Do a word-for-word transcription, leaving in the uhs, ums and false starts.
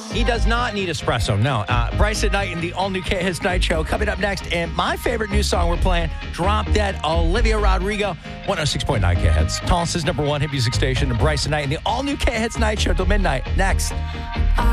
He does not need espresso, no. Uh, Bryce at Night in the all-new K Hits Night Show. Coming up next, and my favorite new song we're playing, Drop Dead, Olivia Rodrigo, one oh six point nine K Hits. Tulsa's number one hit music station, and Bryce at Night in the all-new K Hits Night Show till midnight. Next.